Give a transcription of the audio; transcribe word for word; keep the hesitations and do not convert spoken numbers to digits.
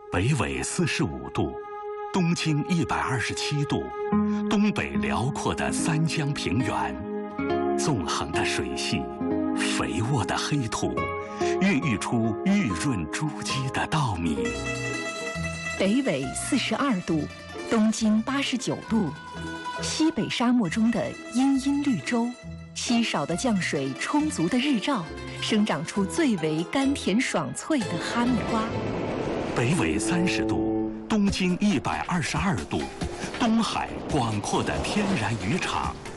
北纬四十五度，东经一百二十七度，东北辽阔的三江平原，纵横的水系，肥沃的黑土，孕育出玉润珠玑的稻米。 北纬四十二度，东经八十九度，西北沙漠中的茵茵绿洲，稀少的降水，充足的日照，生长出最为甘甜爽脆的哈密瓜。 北纬三十度，东经一百二十二度，东海广阔的天然渔场，